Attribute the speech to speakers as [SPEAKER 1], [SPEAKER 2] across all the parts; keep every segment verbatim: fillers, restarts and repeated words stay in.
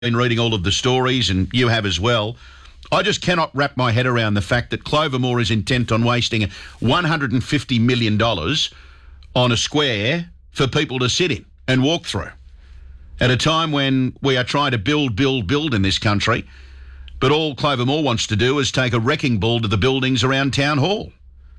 [SPEAKER 1] been reading all of the stories, and you have as well. I just cannot wrap my head around the fact that Clover Moore is intent on wasting one hundred fifty million dollars on a square for people to sit in and walk through at a time when we are trying to build, build, build in this country, but all Clover Moore wants to do is take a wrecking ball to the buildings around Town Hall.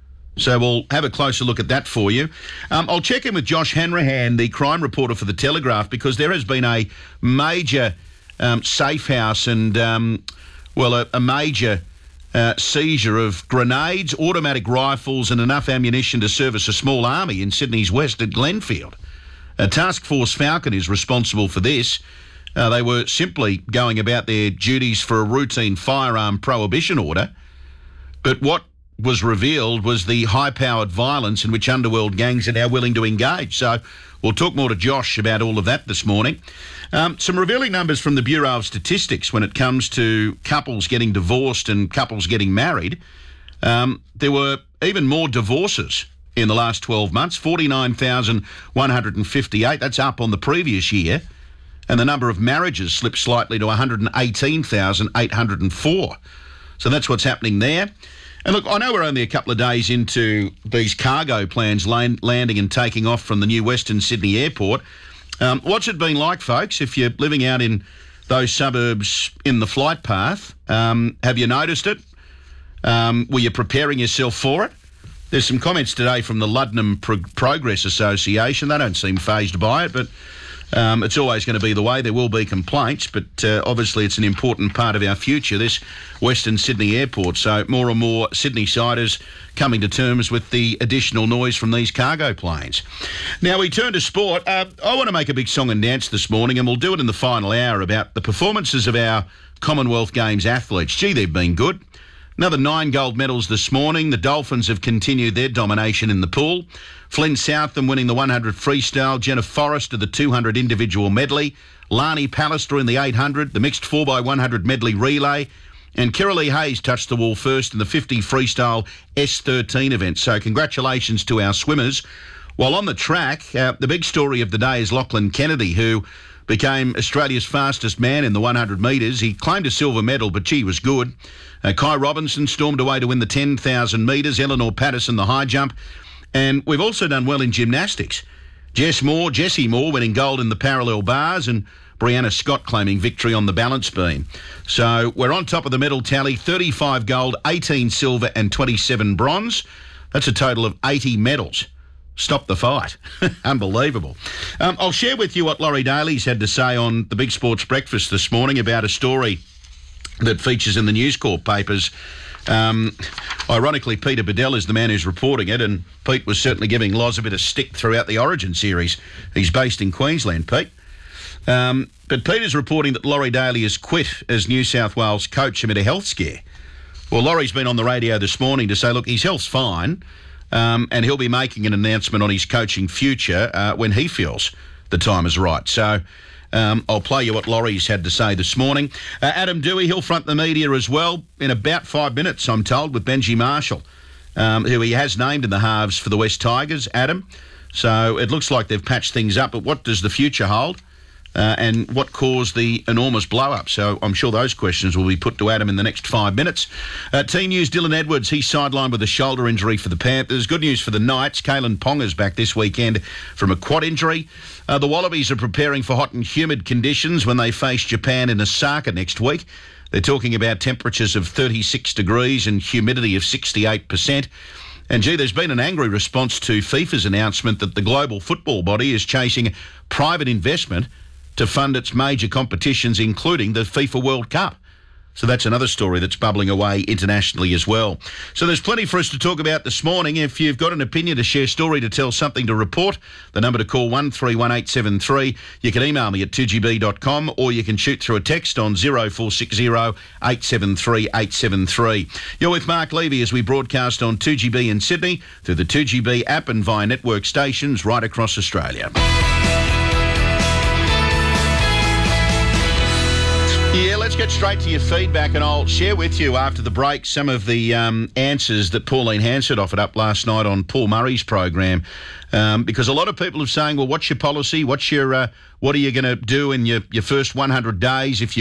[SPEAKER 1] So we'll have a closer look at that for you. Um, I'll check in with Josh Hanrahan, the crime reporter for The Telegraph, because there has been a major um, safe house and, um, well, a, a major uh, seizure of grenades, automatic rifles and enough ammunition to service a small army in Sydney's west at Glenfield. A Task Force Falcon is responsible for this. Uh, they were simply going about their duties for a routine firearm prohibition order. But what was revealed was the high-powered violence in which underworld gangs are now willing to engage. So we'll talk more to Josh about all of that this morning. Um, some revealing numbers from the Bureau of Statistics when it comes to couples getting divorced and couples getting married. Um, there were even more divorces in the last twelve months, forty-nine thousand one hundred fifty-eight. That's up on the previous year. And the number of marriages slipped slightly to one hundred eighteen thousand eight hundred four. So that's what's happening there. And look, I know we're only a couple of days into these cargo planes land, landing and taking off from the new Western Sydney Airport. Um, what's it been like, folks, if you're living out in those suburbs in the flight path? Um, have you noticed it? Um, were you preparing yourself for it? There's some comments today from the Luddenham Pro- Progress Association. They don't seem fazed by it, but Um, it's always going to be the way. There will be complaints, but uh, obviously it's an important part of our future, this Western Sydney Airport. So more and more Sydney-siders coming to terms with the additional noise from these cargo planes. Now we turn to sport. Uh, I want to make a big song and dance this morning, and we'll do it in the final hour, about the performances of our Commonwealth Games athletes. Gee, they've been good. Another nine gold medals this morning. The Dolphins have continued their domination in the pool. Flynn Southam winning the one hundred freestyle, Jenna Forrester the two hundred individual medley, Lani Pallister in the eight hundred, the mixed four by one hundred medley relay, and Kiralee Hayes touched the wall first in the fifty freestyle S thirteen event. So congratulations to our swimmers. While on the track, uh, the big story of the day is Lachlan Kennedy, who became Australia's fastest man in the one hundred metres. He claimed a silver medal, but gee, was good. Uh, Kai Robinson stormed away to win the ten thousand metres, Eleanor Patterson the high jump. And we've also done well in gymnastics. Jess Moore, Jessie Moore winning gold in the parallel bars, and Brianna Scott claiming victory on the balance beam. So we're on top of the medal tally, thirty-five gold, eighteen silver and twenty-seven bronze. That's a total of eighty medals. Stop the fight. Unbelievable. Um, I'll share with you what Laurie Daly's had to say on the Big Sports Breakfast this morning about a story that features in the News Corp papers. Um, ironically, Peter Bedell is the man who's reporting it, and Pete was certainly giving Loz a bit of stick throughout the Origin series. He's based in Queensland, Pete. Um, but Peter's reporting that Laurie Daly has quit as New South Wales coach amid a health scare. Well, Laurie's been on the radio this morning to say, look, his health's fine, um, and he'll be making an announcement on his coaching future uh, when he feels the time is right. So Um, I'll play you what Laurie's had to say this morning. Uh, Adam Dewey, he'll front the media as well in about five minutes, I'm told, with Benji Marshall, um, who he has named in the halves for the West Tigers, Adam. So it looks like they've patched things up, but what does the future hold? Uh, and what caused the enormous blow-up? So I'm sure those questions will be put to Adam in the next five minutes. Uh, team news, Dylan Edwards, he's sidelined with a shoulder injury for the Panthers. Good news for the Knights. Kalen Ponga's back this weekend from a quad injury. Uh, the Wallabies are preparing for hot and humid conditions when they face Japan in Osaka next week. They're talking about temperatures of thirty-six degrees and humidity of sixty-eight percent. And, gee, there's been an angry response to FIFA's announcement that the global football body is chasing private investment to fund its major competitions, including the FIFA World Cup. So that's another story that's bubbling away internationally as well. So there's plenty for us to talk about this morning. If you've got an opinion to share, story to tell, something to report, the number to call one three one eight seven three. You can email me at two g b dot com, or you can shoot through a text on zero four six zero eight seven three eight seven three. You're with Mark Levy as we broadcast on two G B in Sydney, through the two G B app and via network stations right across Australia. Yeah, let's get straight to your feedback, and I'll share with you after the break some of the um, answers that Pauline Hansard offered up last night on Paul Murray's program, um, because a lot of people are saying, well, what's your policy? What's your uh, what are you going to do in your, your first one hundred days if you